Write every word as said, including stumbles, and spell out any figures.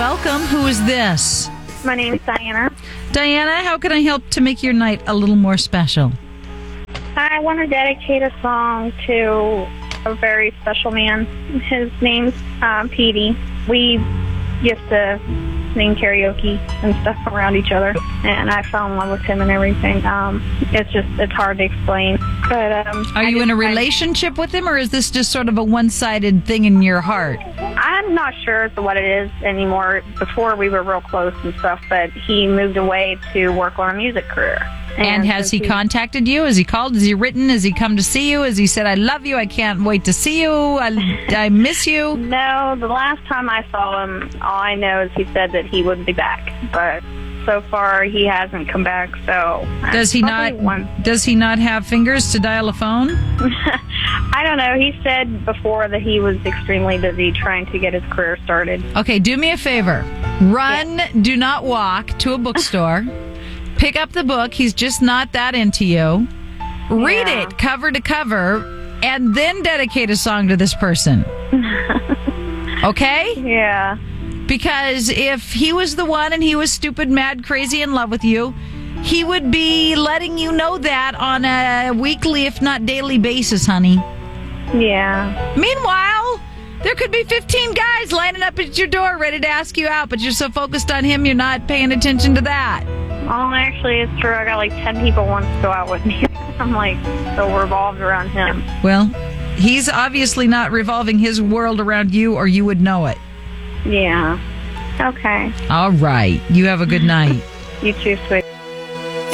welcome. Who is this? My name is Diana. Diana, how can I help to make your night a little more special? I want to dedicate a song to a very special man. His name's um, Petey. We used to sing karaoke and stuff around each other, and I fell in love with him and everything. Um, it's just, it's hard to explain. But um, Are I you just, in a relationship I, with him, or is this just sort of a one-sided thing in your heart? I'm not sure what it is anymore. Before we were real close and stuff, but he moved away to work on a music career. And, and has he, he contacted you? Has he called? Has he written? Has he come to see you? Has he said, I love you, I can't wait to see you, I, I miss you? No, the last time I saw him, all I know is he said that he would be back. But so far, he hasn't come back, so... Does he not one. Does he not have fingers to dial a phone? I don't know. He said before that he was extremely busy trying to get his career started. Okay, do me a favor. Run, yeah. do not walk to a bookstore. Pick up the book. He's just not that into you. Read yeah. it cover to cover, and then dedicate a song to this person. Okay? Yeah. Because if he was the one and he was stupid, mad, crazy in love with you, he would be letting you know that on a weekly, if not daily basis, honey. Yeah. Meanwhile, there could be fifteen guys lining up at your door ready to ask you out, but you're so focused on him, you're not paying attention to that. Oh, actually, it's true. I got like ten people want to go out with me. I'm like so revolved around him. Well, he's obviously not revolving his world around you, or you would know it. Yeah. Okay. All right. You have a good night. You too, sweet.